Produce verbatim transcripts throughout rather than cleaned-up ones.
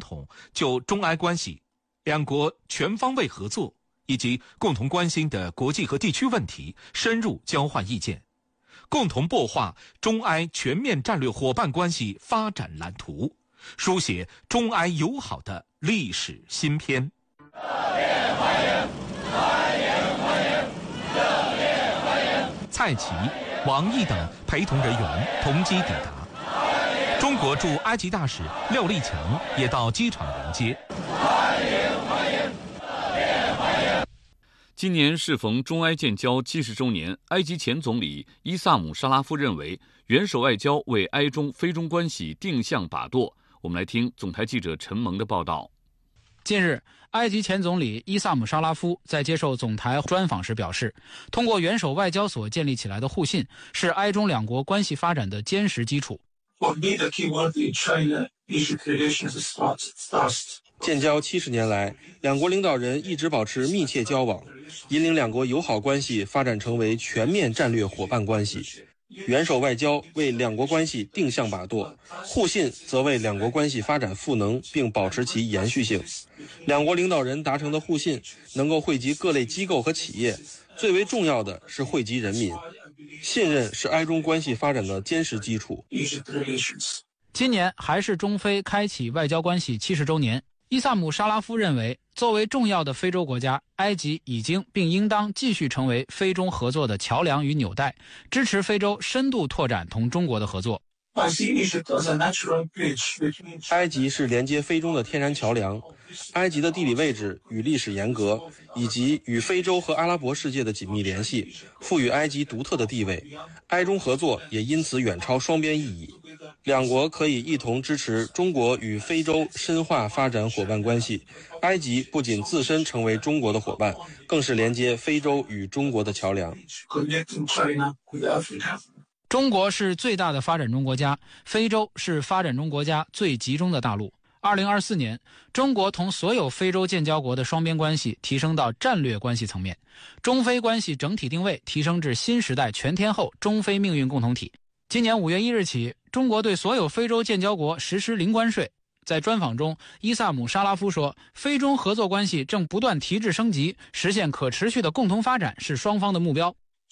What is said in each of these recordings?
统就中埃关系、两国全方位合作以及共同关心的国际和地区问题深入交换意见，共同擘画中埃全面战略伙伴关系发展蓝图，书写中埃友好的历史新篇。热烈欢迎，欢迎欢迎，热烈欢迎！蔡奇、王毅等陪同人员同机抵达。中国驻埃及大使廖立强也到机场迎接。欢迎欢迎，热烈欢迎！ 今年适逢中埃建交七十周年，埃及前总理伊萨姆·沙拉夫认为，元首外交为埃中非中关系定向把舵。我们来听总台记者陈萌的报道。 近日，埃及前总理伊萨姆·沙拉夫在接受总台专访时表示，通过元首外交所建立起来的互信，是埃中两国关系发展的坚实基础。 建交七十年来，两国领导人一直保持密切交往，引领两国友好关系发展成为全面战略伙伴关系。元首外交为两国关系定向把舵，互信则为两国关系发展赋能并保持其延续性。两国领导人达成的互信能够惠及各类机构和企业，最为重要的是惠及人民。信任是埃中关系发展的坚实基础。 今年还是中非开启外交关系七十周年，伊萨姆·沙拉夫认为，作为重要的非洲国家，埃及已经并应当继续成为非中合作的桥梁与纽带，支持非洲深度拓展同中国的合作。 埃及是连接非中的天然桥梁，埃及的地理位置与历史沿革，以及与非洲和阿拉伯世界的紧密联系，赋予埃及独特的地位。埃中合作也因此远超双边意义。两国可以一同支持中国与非洲深化发展伙伴关系。埃及不仅自身成为中国的伙伴，更是连接非洲与中国的桥梁。 中国是最大的发展中国家，非洲是发展中国家最集中的大陆。二零二四年，中国同所有非洲建交国的双边关系提升到战略关系层面，中非关系整体定位提升至新时代全天候中非命运共同体。今年五月一日起，中国对所有非洲建交国实施零关税。在专访中，伊萨姆·沙拉夫说，非中合作关系正不断提质升级，实现可持续的共同发展是双方的目标。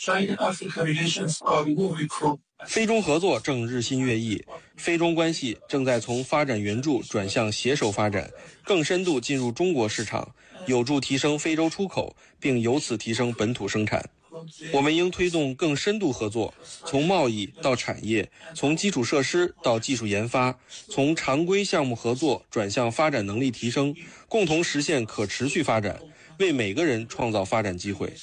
非中合作正日新月异，非中关系正在从发展援助转向携手发展，更深度进入中国市场，有助提升非洲出口，并由此提升本土生产。我们应推动更深度合作，从贸易到产业，从基础设施到技术研发，从常规项目合作转向发展能力提升，共同实现可持续发展，为每个人创造发展机会。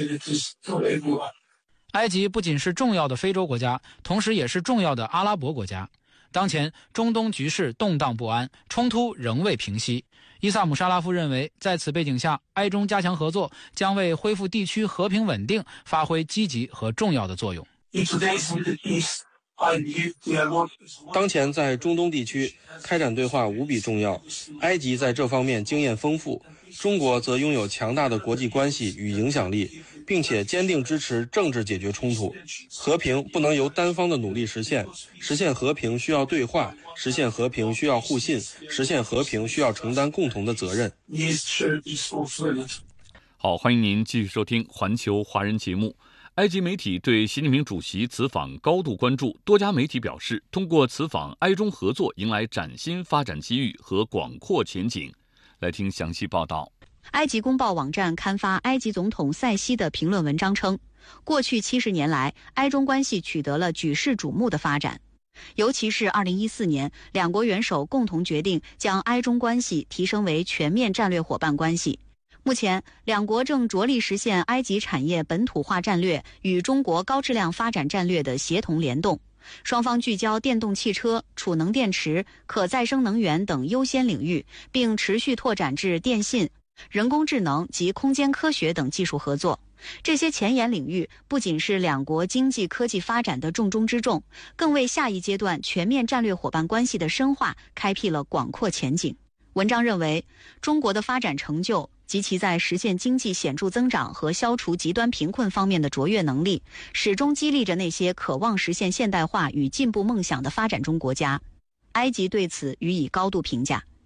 埃及不仅是重要的非洲国家，同时也是重要的阿拉伯国家。当前中东局势动荡不安，冲突仍未平息。伊萨姆·沙拉夫认为，在此背景下，埃中加强合作将为恢复地区和平稳定发挥积极和重要的作用。 当前在中东地区开展对话无比重要，埃及在这方面经验丰富，中国则拥有强大的国际关系与影响力，并且坚定支持政治解决冲突。和平不能由单方的努力实现，实现和平需要对话，实现和平需要互信，实现和平需要承担共同的责任。 好，欢迎您继续收听环球华人节目。埃及媒体对习近平主席此访高度关注，多家媒体表示，通过此访，埃中合作迎来崭新发展机遇和广阔前景。来听详细报道。 埃及公报网站刊发埃及总统塞西的评论文章称，过去七十年来，埃中关系取得了举世瞩目的发展。尤其是二零一四年，两国元首共同决定将埃中关系提升为全面战略伙伴关系。目前，两国正着力实现埃及产业本土化战略与中国高质量发展战略的协同联动。双方聚焦电动汽车、储能电池、可再生能源等优先领域，并持续拓展至电信、人工智能及空间科学等技术合作。这些前沿领域不仅是两国经济科技发展的重中之重，更为下一阶段全面战略伙伴关系的深化开辟了广阔前景。文章认为，中国的发展成就及其在实现经济显著增长和消除极端贫困方面的卓越能力，始终激励着那些渴望实现现代化与进步梦想的发展中国家。埃及对此予以高度评价。